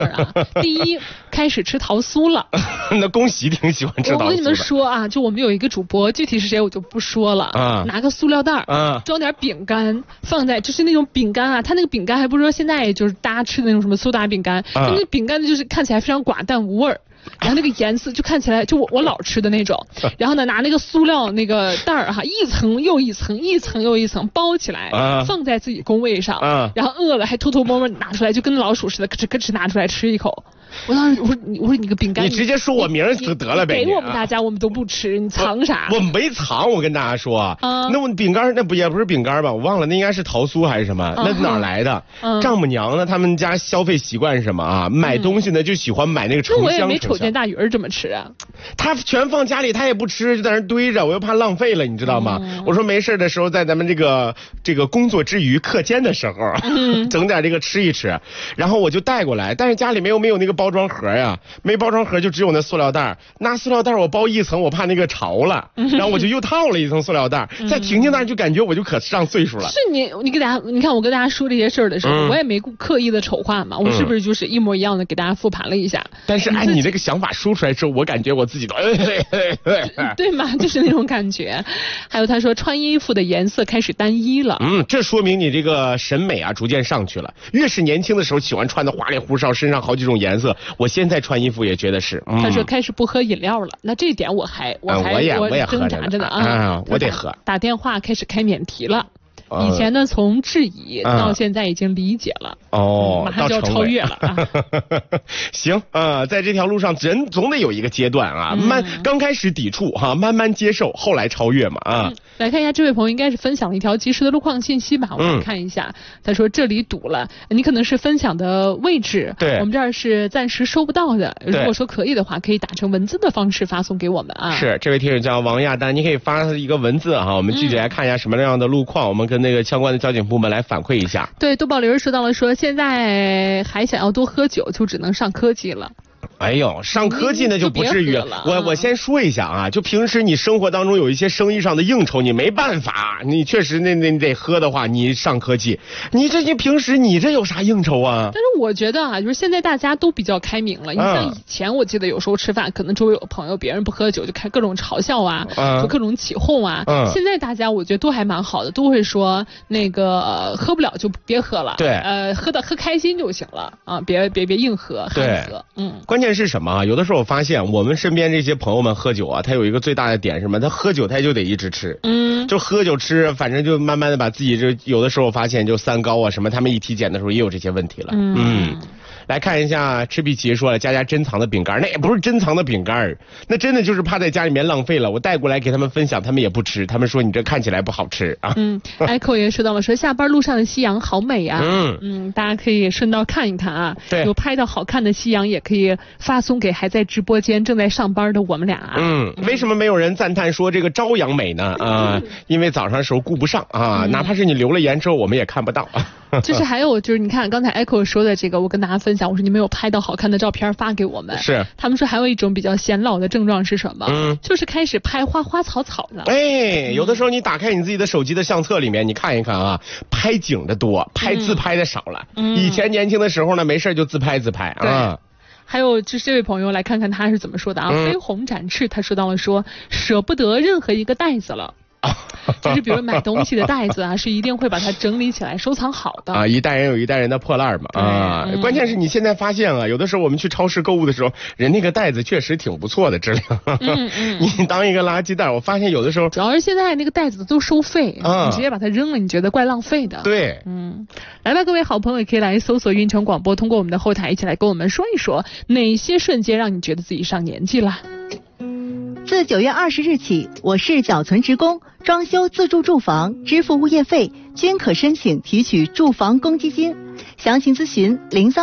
第一，开始吃桃酥了。 那恭喜，挺喜欢吃桃酥的。 我跟你们说啊，就我们有一个主播，具体是谁我就不说了。拿个塑料袋装点饼干，放在就是那种饼干啊，他那个饼干还不是说现在就是大家吃的那种什么苏打饼干，他那个饼干就是看起来非常寡淡无味儿。然后那个颜色就看起来就我老吃的那种，然后呢拿那个塑料那个袋儿哈，一层又一层，一层又一层包起来，放在自己工位上，然后饿了还偷偷摸摸拿出来，就跟老鼠似的，咯吱咯吱拿出来吃一口。我当时我说你个饼干， 你直接说我名就得了呗。 给我们大家我们都不吃，你藏啥？ 我没藏，我跟大家说，那我饼干那也不是饼干吧？我忘了，那应该是桃酥还是什么？那哪来的？丈母娘呢？他们家消费习惯是什么啊？买东西呢就喜欢买那个成箱。 我也没瞅见大鱼儿这么吃啊。 他全放家里，他也不吃，就在那堆着，我又怕浪费了，你知道吗？我说没事的时候，在咱们这个工作之余课间的时候，整点这个吃一吃，然后我就带过来，但是家里没有那个包装盒呀，没包装盒就只有那塑料袋，拿塑料袋我包一层，我怕那个潮了，然后我就又套了一层塑料袋，在婷婷那儿就感觉我就可上岁数了。 是你给大家，你看我跟大家说这些事儿的时候，我也没刻意的丑化嘛，我是不是就是一模一样的给大家复盘了一下？ 但是按你这个想法说出来之后，我感觉我自己都对嘛，就是那种感觉。还有他说穿衣服的颜色开始单一了， 这说明你这个审美啊逐渐上去了。越是年轻的时候喜欢穿的花里胡哨，身上好几种颜色，我现在穿衣服也觉得是。 他说开始不喝饮料了，那这一点我也挣扎着呢啊， 我得喝。 打电话开始开免提了。以前呢，从质疑到现在已经理解了，马上就要超越了啊！ 行在这条路上，人总得有一个阶段啊，刚开始抵触哈，慢慢接受，后来超越嘛啊！ 来看一下，这位朋友应该是分享了一条及时的路况信息吧？我们看一下，他说这里堵了，你可能是分享的位置， 对， 我们这儿是暂时收不到的。如果说可以的话，可以打成文字的方式发送给我们啊。 是，这位听友叫王亚丹，你可以发一个文字哈，我们具体来看一下什么样的路况，我们跟那个相关的交警部门来反馈一下。 对，豆宝玲说到了说现在还想要多喝酒，就只能上科技了。 哎呦，上科技那就不至于了。我先说一下啊，就平时你生活当中有一些生意上的应酬，你没办法，你确实那得喝的话，你上科技，你平时你这有啥应酬啊？ 但是我觉得啊，就是现在大家都比较开明了。你像以前，我记得有时候吃饭，可能周围有朋友，别人不喝酒就开各种嘲笑啊，就各种起哄啊。现在大家我觉得都还蛮好的，都会说那个喝不了就别喝了， 对， 喝开心就行了啊，别硬喝， 对，关键是什么啊？有的时候我发现我们身边这些朋友们喝酒啊，他有一个最大的点是什么？他喝酒他就得一直吃，就喝酒吃，反正就慢慢的把自己就有的时候发现就三高啊什么，他们一体检的时候也有这些问题了。来看一下，吃比奇说了，家珍藏的饼干，那也不是珍藏的饼干，那真的就是怕在家里面浪费了，我带过来给他们分享，他们也不吃，他们说你这看起来不好吃啊。 Echo 也说到了，说下班路上的夕阳好美啊。大家可以顺道看一看啊。对，有拍到好看的夕阳，也可以发送给还在直播间正在上班的我们俩。 为什么没有人赞叹说这个朝阳美呢？因为早上的时候顾不上啊，哪怕是你留了言之后，我们也看不到。 就是还有就是你看刚才 Echo 说的这个，我跟大家分享，我说你们有拍到好看的照片发给我们。 是。 他们说还有一种比较显老的症状是什么？就是开始拍花花草草的。 有的时候你打开你自己的手机的相册里面，你看一看啊，拍景的多，拍自拍的少了。以前年轻的时候呢，没事就自拍啊。 还有就是这位朋友来看看他是怎么说的啊？飞鸿展翅，他说到了说舍不得任何一个袋子了。就是比如买东西的袋子啊，是一定会把它整理起来收藏好的啊。 一代人有一代人的破烂嘛关键是你现在发现啊，有的时候我们去超市购物的时候，人那个袋子确实挺不错的质量。你当一个垃圾袋，我发现有的时候主要是现在那个袋子都收费，你直接把它扔了，你觉得怪浪费的。 对， 来吧，各位好朋友也可以来搜索运城广播，通过我们的后台一起来跟我们说一说哪些瞬间让你觉得自己上年纪了。 自9月20日起，我市缴存职工装修自住住房支付物业费均可申请提取住房公积金，详情咨询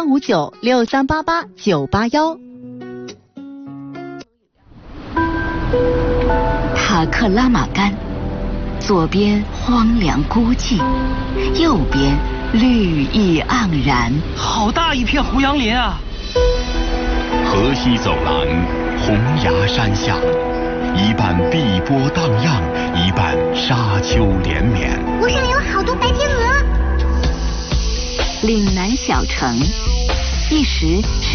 03596388-981。 塔克拉玛干，左边荒凉孤寂，右边绿意盎然， 好大一片胡杨林啊！ 河西走廊，洪崖山下，一半碧波荡漾，一半沙丘连绵。 湖上有好多白天鹅。 岭南小城，一时是